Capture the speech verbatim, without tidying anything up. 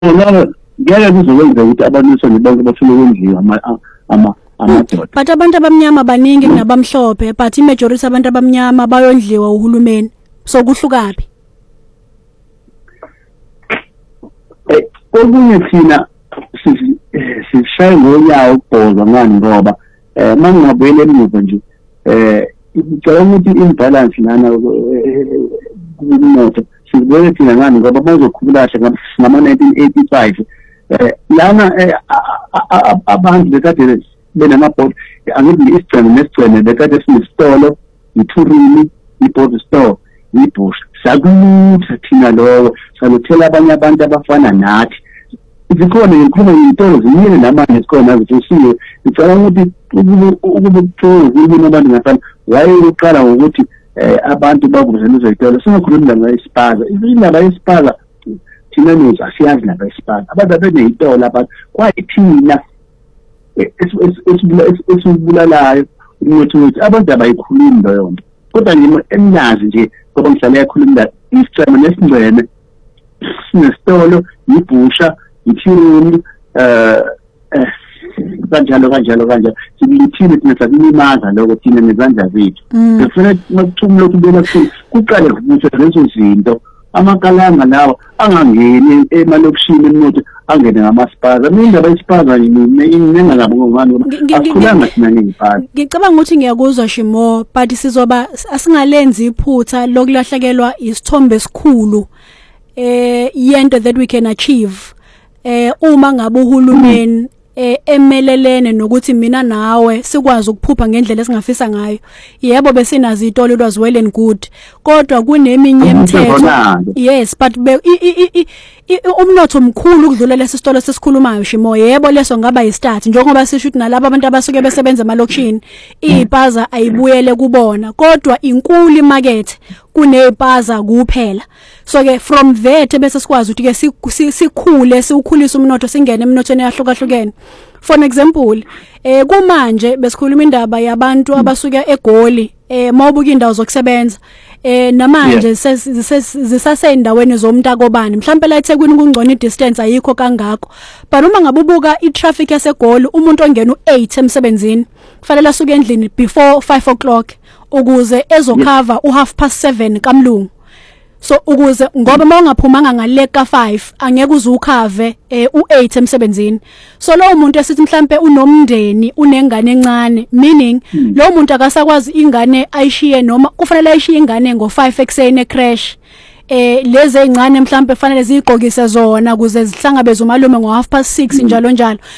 Ngeke kuzokwenza ukuthi abantu sonke bonke bafune ukondliwa ama ama amadoda. But abantu abamnyama baningi kunabamhlophe, but imajority abantu abamnyama bayondliwa uhulumeni. So kuhlukaphi? Eh, okunye thina sishaye ngonyawo ukubhoza ngani ngoba eh mangingabuyela emuva nje eh ngicela ukuthi imbalance lana kumnotho sibone thina ngani ngoba bazokhubulasha ngama nineteen eighty-five eh lana abantu bekade benamabhodi angithi isigcene nesigcene bekade sinesitolo ithurimi ibhodi store ibusha sakuthi thina lo saluthela abanye abantu abafana nathi zikhona ngikhuluma ngitolo zimile namanje sikhona zisiwe ngicela ukuthi ukubuthoza ukuthi abantu ngafana waye uqala ukuthi abantu bakuzena izitolo singakhuluma ngaispaza izindaba yespaza thina nje asiyazi laba ispaza abantu abenezitolo abantu kwayithina esibulalayo ukuthi ukuthi abantu abayikhulumi leyo nto kodwa nje emnyazi nje ngoba ngihlale yakhuluma isicema nesingcene sinesitolo ibusha ithiruni eh kanjalo kanjalo kanjalo sibithile thina sakulimaza lokho thina nezandla zethu befuna ukuthumela ukubela kuqale ukuthi lezo zinto amakalanga lawo angangeni emalokishini emnotho angene ngamaspaza mindaba yespaza inenga ngabo ngani akhulanga thina ngiphakathi. Ngicabanga ukuthi ngiyakuzwa Shimo, but sizoba asingalenzi iphutha lokulahlekelwa isithombe esikhulu eh yento that we can achieve eh uma ngabe uhulumeni eh emelelene nokuthi mina nawe sikwazi ukuphupha ngendlela esingafisa ngayo. Yebo besinazi itolo lwazi well and good kodwa kuneminye imithetho. Yes, but umnotho omkhulu ukudlula lesitolo sesikhulumayo Shimo. Yebo leso ngaba yistart njengoba sisho ukuthi nalabo abantu abasuke besebenza emalokishini ipaza ayibuyele kubona kodwa inkulu imarket kunepaza kuphela. So ke from there bese sikwazi ukuthi ke sikhule siukhulisa umnotho singene emnothweni yahlukahlukene. For example eh kumanje besikhuluma indaba yabantu abasuka eGoli eh mawubuka indawo zokusebenza eh namanje zisasendaweni zomntakobani mhlawumbe la eThekwini kungcono idistance ayikho kangakho but uma ngabubuka itraffic yaseGoli umuntu ongena u-eight emsebenzini kufanele asuke endlini before five o'clock ukuze ezokhava u half past seven kamlungu. So ukuze ngoba mawungaphumanga ngale ka five angeke uzukhave u-eight emsebenzini. So lo muntu esithi mhlambe unomndeni unengane encane meaning lo muntu akasakwazi ingane ayishiye noma kufanele ayishiye ingane ngo five ekseni ecrash eh lezi ezincane mhlambe kufanele zigqokise zona ukuze zihlangabeze umalume ngo half past six njalo njalo.